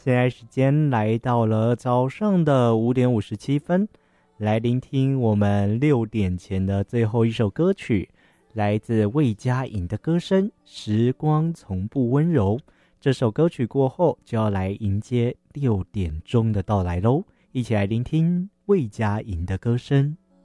现在时间来到了早上的5:57，来聆听我们6点前的最后一首歌曲，来自魏佳莹的歌声《时光从不温柔》。这首歌曲过后就要来迎接6点钟的到来喽，一起来聆听魏佳莹的歌声。